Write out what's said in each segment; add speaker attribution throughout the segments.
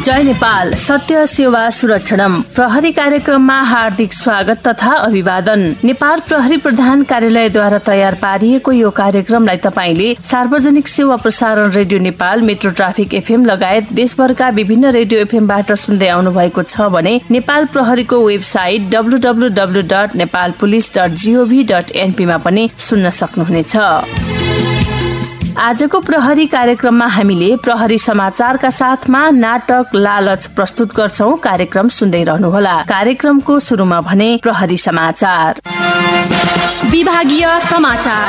Speaker 1: जय नेपाल सत्य सेवा सुरक्षणम प्रहरी कार्यक्रममा हार्दिक स्वागत तथा अभिवादन। नेपाल प्रहरी प्रधान कार्यालयद्वारा तयार पारिएको यो कार्यक्रमलाई तपाईले सार्वजनिक सेवा प्रसारण radio Nepal, metro traffic FM लगायत देशभरका विभिन्न रेडियो एफएमबाट सुन्दै आउनु भएको छ भने नेपाल प्रहरीको वेबसाइट www.nepalpolice.gov.np मा पनि सुन्न सक्नुहुनेछ। आजको प्रहरी कार्यक्रममा हामीले प्रहरी समाचारका साथमा नाटक लालच प्रस्तुत गर्छौं। कार्यक्रम सुन्दै रहनुहोला। कार्यक्रमको सुरुमा भने प्रहरी समाचार।
Speaker 2: विभागीय समाचार।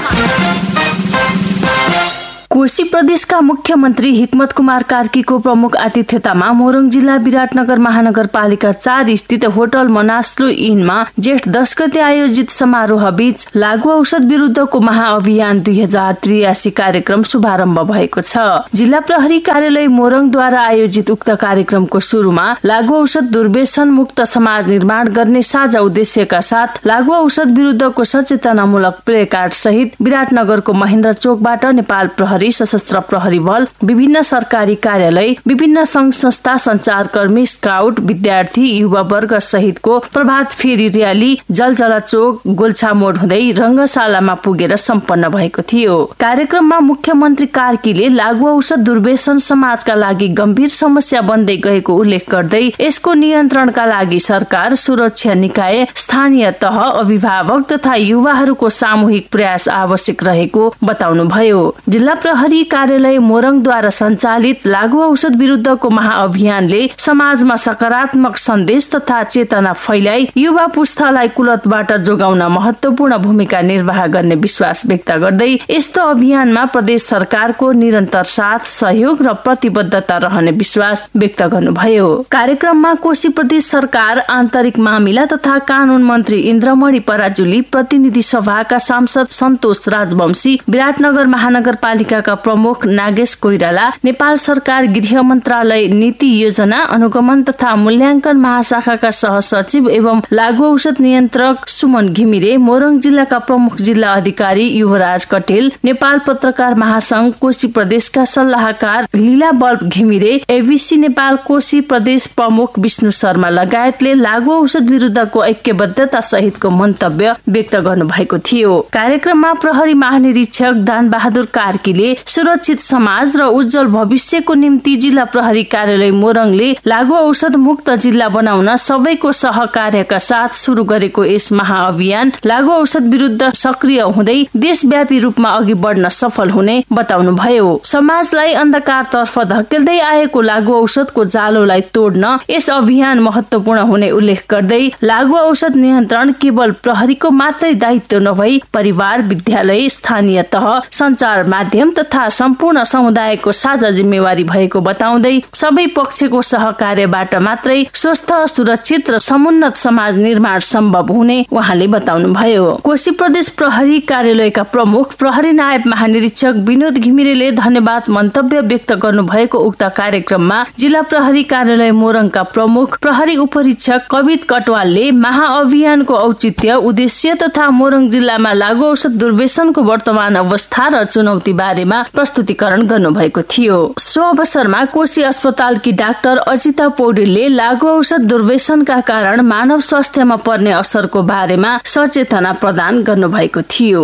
Speaker 1: कोशी प्रदेशका मुख्यमन्त्री हिक्मत कुमार कार्कीको प्रमुख आतिथ्यतामा मोरङ जिल्ला विराटनगर महानगरपालिका 4 स्थित होटल मनास्लु इनमा जेठ 10 गते आयोजित समारोह बीच लागू औषध विरुद्धको महाअभियान 2083 कार्यक्रम शुभारम्भ भएको छ। जिल्ला प्रहरी कार्यालय मोरङद्वारा आयोजित उक्त कार्यक्रमको सुरुमा लागू औषध दुर्व्यसन मुक्त समाज निर्माण गर्ने साझा उद्देश्यका साथ लागू औषध विरुद्धको सचेतनामूलक प्ले कार्ड सहित विराटनगरको महेन्द्र चोकबाट नेपाल प्रहरी, सशस्त्र प्रहरी बल, विभिन्न सरकारी कार्यालय, विभिन्न संघ संस्था, संचारकर्मी, स्काउट, विद्यार्थी, युवा वर्ग सहितको प्रभात फेरी र्याली जलजला चोक, गोल्छा मोड हुँदै रंगशालामा पुगेर सम्पन्न भएको थियो। कार्यक्रममा मुख्यमन्त्री कार्कीले लागू औषध दुर्व्यसन समाजका लागि गम्भीर समस्या बन्दै गएको उल्लेख गर्दै यसको नियन्त्रणका लागि सरकार, सुरक्षा निकाय, स्थानीय तह, अभिभावक तथा युवाहरूको सामूहिक प्रयास आवश्यक रहेको बताउनुभयो। जिल्ला प्रहरी कार्यालय मोरङद्वारा सञ्चालित लागू औषध विरुद्धको महाअभियानले समाजमा सकारात्मक सन्देश तथा चेतना फैलाई युवा पुस्तालाई कुलतबाट जोगाउन महत्वपूर्ण भूमिका निर्वाह गर्ने विश्वास व्यक्त गर्दै यस्तो अभियानमा प्रदेश सरकारको निरन्तर साथ, सहयोग र प्रतिबद्धता रहने विश्वास व्यक्त गर्नुभयो। कार्यक्रममा कोशी प्रदेश सरकार आन्तरिक मामिला तथा कानून मन्त्री इन्द्रमणि पराजुली, प्रतिनिधि सभाका सांसद सन्तोष राजवंशी, विराटनगर महानगरपालिका प्रमुख नागेश कोइराला, नेपाल सरकार गृह मन्त्रालय नीति योजना अनुगमन तथा मूल्याङ्कन महाशाखाका सहसचिव एवं लागू औषध नियन्त्रक सुमन घिमिरे, मोरङ जिल्लाका प्रमुख जिल्ला अधिकारी युवराज कटेल, नेपाल पत्रकार महासंघ कोशी प्रदेशका सल्लाहकार लीला बल्ब घिमिरे, एबीसी नेपाल कोशी प्रदेश प्रमुख विष्णु शर्मा लगायतले लागू औषध विरुद्धको ऐक्यबद्धता सहितको मन्तव्य व्यक्त गर्नुभएको थियो। कार्यक्रममा प्रहरी महानिरीक्षक दान बहादुर कार्कीले सुरक्षित समाज र उज्जवल भविष्यको निम्ति जिल्ला प्रहरी कार्यालय मोरङले लागू औषध मुक्त जिल्ला बनाउन सबैको सहकार्यका साथ सुरु गरेको यस महाअभियान लागू औषध विरुद्ध सक्रिय हुँदै देशव्यापी रूपमा अघि बढ्न सफल हुने बताउनुभयो। समाजलाई अन्धकारतर्फ धकेल्दै आएको लागू औषधको जालोलाई तोड्न यस अभियान महत्वपूर्ण हुने उल्लेख गर्दै लागू औषध नियन्त्रण केवल प्रहरीको मात्रै दायित्व नभई परिवार, विद्यालय, स्थानीय तह, सञ्चार माध्यम तथा सम्पूर्ण समुदायको साझा जिम्मेवारी भएको बताउँदै सबै पक्षको सहकार्यबाट मात्रै स्वस्थ, सुरक्षित र समुन्नत समाज निर्माण सम्भव हुने उहाँले बताउनुभयो। कोशी प्रदेश प्रहरी कार्यालयका प्रमुख प्रहरी नायब महानिरीक्षक विनोद घिमिरेले धन्यवाद मन्तव्य व्यक्त गर्नुभएको उक्त कार्यक्रममा जिल्ला प्रहरी कार्यालय मोरङका प्रमुख प्रहरी उपरीक्षक कवित कटवालले महाअभियानको औचित्य, उद्देश्य तथा मोरङ जिल्लामा लागू औषध दुर्व्यसनको वर्तमान अवस्था र चुनौती बारेमा प्रस्तुतिकरण गर्नुभएको थियो। सो अवसरमा कोशी अस्पतालकी डाक्टर अजिता पौडेलले लागू औषध दुर्व्यसनका कारण मानव स्वास्थ्यमा पर्ने असरको बारेमा सचेतना प्रदान गर्नुभएको थियो।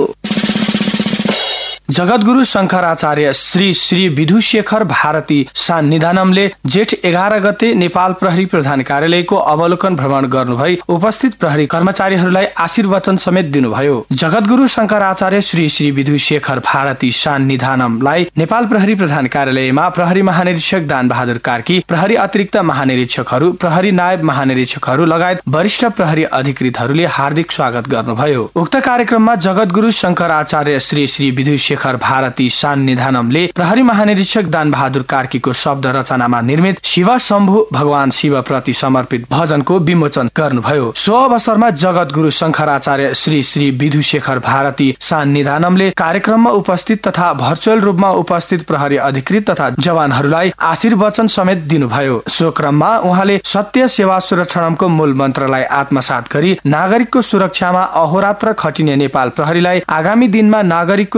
Speaker 3: जगद्गुरु शंकराचार्य श्री श्री विधुशेखर भारती सान्निधानमले जेठ 11 गते नेपाल प्रहरी प्रधान कार्यालयको अवलोकन भ्रमण गर्नुभई उपस्थित प्रहरी कर्मचारीहरूलाई आशीर्वचन समेत दिनुभयो। जगद्गुरु शंकराचार्य श्री श्री विधुशेखर भारती सान्निधानमलाई नेपाल प्रहरी प्रधान कार्यालयमा प्रहरी महानिरीक्षक दान बहादुर कार्की, प्रहरी अतिरिक्त महानिरीक्षकहरू, प्रहरी नायब महानिरीक्षकहरू लगायत वरिष्ठ प्रहरी अधिकृतहरूले हार्दिक स्वागत गर्नुभयो। उक्त कार्यक्रममा जगद्गुरु शंकराचार्य श्री श्री विधुशेखर भारती सान्निधानमले प्रहरी महानिरीक्षक दान बहादुर कार्कीको शब्द रचनामा निर्मित शिव शम्भु भगवान शिव प्रति समर्पित भजनको विमोचन गर्नुभयो। सो अवसरमा जगद्गुरु शंकराचार्य श्री श्री विधुशेखर भारती सान्निधानमले कार्यक्रममा उपस्थित तथा भर्चुअल रूपमा उपस्थित प्रहरी अधिकृत तथा जवानहरूलाई आशीर्वचन समेत दिनुभयो। सो क्रममा उहाँले सत्य सेवा सुरक्षणमको मूल मन्त्रलाई आत्मसात गरी नागरिकको सुरक्षामा अहोरात्र खटिने नेपाल प्रहरीलाई आगामी दिनमा नागरिकको जीवधनको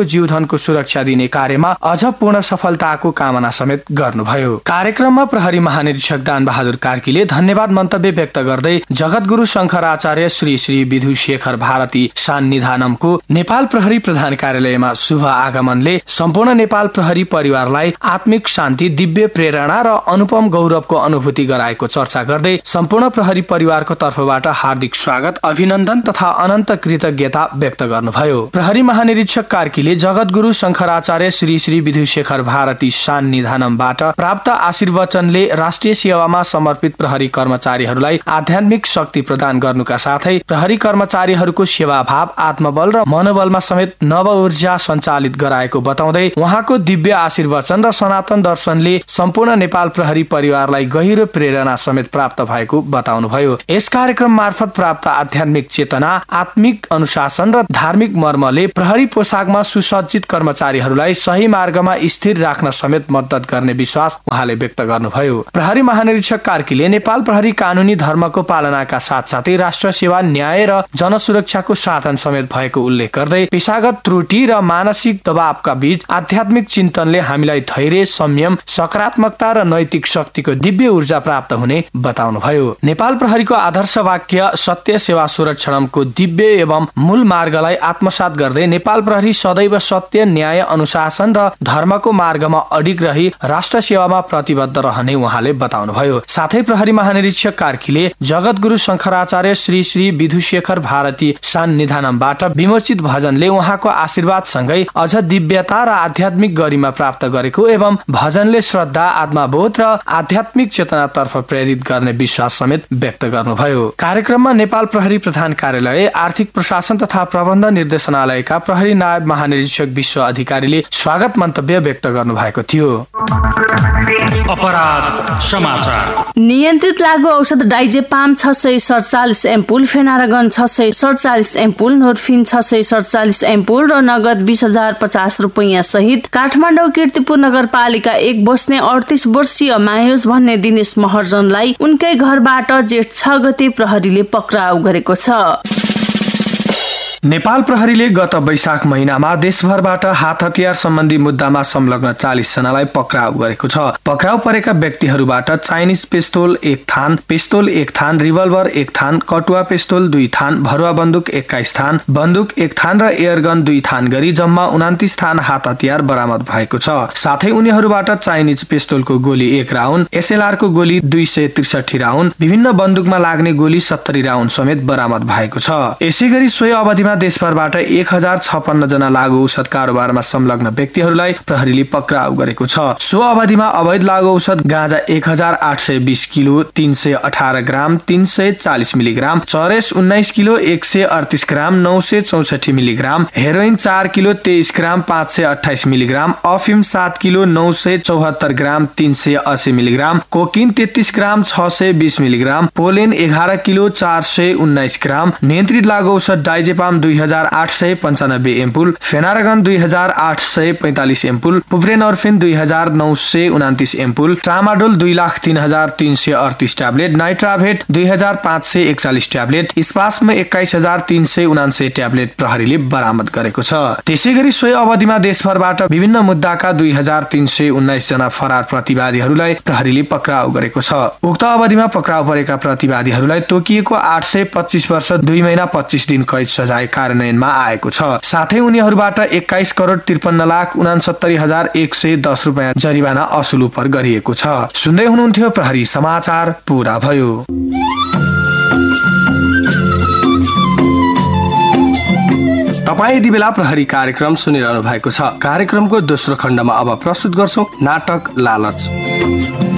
Speaker 3: प्रशासनको सुरक्षा दिने कार्यमा अझ पूर्ण सफलताको कामना समेत गर्नुभयो। कार्यक्रममा प्रहरी महानिरीक्षक दान बहादुर कार्कीले धन्यवाद मन्तव्य व्यक्त गर्दै जगतगुरु शङ्कराचार्य श्री श्री विधु शेखर भारती सान्निधानमको नेपाल प्रहरी प्रधान कार्यालयमा शुभ आगमनले सम्पूर्ण नेपाल प्रहरी परिवारलाई आत्मिक शान्ति, दिव्य प्रेरणा र अनुपम गौरवको अनुभूति गराएको चर्चा गर्दै सम्पूर्ण प्रहरी परिवारको तर्फबाट हार्दिक स्वागत, अभिनन्दन तथा अनन्त कृतज्ञता व्यक्त गर्नुभयो। प्रहरी महानिरीक्षक कार्कीले जगतगुरु शङ्कराचार्य श्री श्री विधु शेखर भारती सान्निधानमबाट प्राप्त आशीर्वचनले राष्ट्रिय सेवामा समर्पित प्रहरी कर्मचारीहरूलाई आध्यात्मिक शक्ति प्रदान गर्नुका साथै प्रहरी कर्मचारीहरूको सेवाभाव, आत्मबल र मनोबलमा समेत नव ऊर्जा सञ्चालित गराएको बताउँदै उहाँको दिव्य आशीर्वचन र सनातन दर्शनले सम्पूर्ण नेपाल प्रहरी परिवारलाई गहिरो प्रेरणा समेत प्राप्त भएको बताउनुभयो। यस कार्यक्रम मार्फत प्राप्त आध्यात्मिक चेतना, आत्मिक अनुशासन र धार्मिक मर्मले प्रहरी पोसाकमा सुसज्जित कर्मचारीहरूलाई सही मार्गमा स्थिर राख्न समेत मद्दत गर्ने विश्वास उहाँले व्यक्त गर्नुभयो। प्रहरी महानिरीक्षक कार्कीले नेपाल प्रहरी कानूनी धर्मको पालनाका साथसाथै राष्ट्र सेवा, न्याय र जनसुरक्षाको साधन समेत भएको उल्लेख गर्दै पेशागत त्रुटि र मानसिक दबावका बीच आध्यात्मिक चिन्तनले हामीलाई धैर्य, संयम, सकारात्मकता र नैतिक शक्तिको दिव्य ऊर्जा प्राप्त हुने बताउनुभयो। नेपाल प्रहरीको आदर्श वाक्य सत्य सेवा सुरक्षणमको दिव्य एवं मूल मार्गलाई आत्मसात गर्दै नेपाल प्रहरी सदैव सत्य, न्याय, अनुशासन र धर्मको मार्गमा अडिग रही राष्ट्र सेवामा प्रतिबद्ध रहने उहाँले बताउनुभयो। साथै प्रहरी महानिरीक्षक कार्कीले जगतगुरु शङ्कराचार्य श्री श्री विधु शेखर भारती सान्निधानमबाट विमोचित भजनले उहाँको आशीर्वाद सँगै अझ दिव्यता र आध्यात्मिक गरिमा प्राप्त गरेको एवं भजनले श्रद्धा, आत्मबोध र आध्यात्मिक चेतनातर्फ प्रेरित गर्ने विश्वास समेत व्यक्त गर्नुभयो। कार्यक्रममा नेपाल प्रहरी प्रधान कार्यालय, आर्थिक प्रशासन तथा प्रबन्ध निर्देशनालयका प्रहरी नायब महानिरीक्षक विश्व अधिकारीले स्वागत मन्तव्य व्यक्त गर्नु भएको थियो।
Speaker 4: अपराध समाचार।
Speaker 1: नियन्त्रित लागू औषध डाइजेपाम 647 एम्पुल, फेनारागन 647 एम्पुल, नोर्फिन 647 एम्पुल र नगद 20,050 रुपैयाँ सहित काठमाडौँ कीर्तिपुर नगरपालिका 1 बस्ने 38 वर्षीय मायोज भन्ने दिनेश महर्जनलाई उनकै घरबाट जेठ 6 गते प्रहरीले पक्राउ गरेको छ।
Speaker 3: नेपाल प्रहरीले गत वैशाख महिनामा देशभरबाट हात हतियार सम्बन्धी मुद्दामा संलग्न 40 जनालाई पक्राउ गरेको छ। पक्राउ परेका व्यक्तिहरूबाट चाइनिज पिस्तोल 1 थान, पिस्तोल 1 थान, रिभल्भर 1 थान, कटुवा पिस्तोल 2 थान, भरुवा बन्दुक 21 थान, बन्दुक 1 थान र एयरगन 2 थान गरी जम्मा 29 थान हात हतियार बरामद भएको छ। साथै उनीहरूबाट चाइनिज पिस्तोलको गोली 1 राउन्ड, एसएलआर को गोली 263 राउन्ड, विभिन्न बन्दुकमा लाग्ने गोली 70 राउन्ड समेत बरामद भएको छ। यसैगरी सोही अवधिमा देशभरबाट 1056 जना लागू औषध कारोबारमा संलग्न व्यक्तिहरूलाई प्रहरीले पक्राउ गरेको छ। सो अवधिमा अवैध लागू औषध गाँजा 1820 किलो 318 ग्राम 340 मिलिग्राम, चरस 19 किलो 138 ग्राम 964 मिलिग्राम, हेरोइन 4 किलो 23 ग्राम 528 मिलिग्राम, अफिम 7 किलो 974 ग्राम 380 मिलिग्राम, कोकिन 33 ग्राम 620 मिलिग्राम, पोलेन 11 किलो 419 ग्राम, नियन्त्रित लागू औषध diazepam 2895 ampoule, फेनारागन 2845 ampoule, पुप्रेनोर्फिन 2929 ampoule, tramadol 2,03,338 tablet, नाइट्राभेट 2541 tablet, spasm 21,379 tablet प्रहरीले बरामद गरेको छ। त्यसैगरी सोही अवधिमा देशभरबाट विभिन्न मुद्दाका 2,319 जना फरार प्रतिवादीहरूलाई प्रहरीले पक्राउ गरेको छ। उक्त अवधिमा पक्राउ परेका प्रतिवादीहरूलाई तोकिएको 825 वर्ष 2 महिना 25 दिन कैद सजाय कार्यान्वयनमा आएको छ। साथै उनीहरूबाट 21 करोड 53,69,110 रुपैयाँ जरिवाना असुल उपर गरिएको छ। सुन्दै हुनुहुन्थ्यो प्रहरी समाचार पूरा भयो। तपाईँ यति बेला प्रहरी कार्यक्रम सुनिरहनु भएको छ। कार्यक्रमको दोस्रो खण्डमा अब प्रस्तुत गर्छौं नाटक लालच।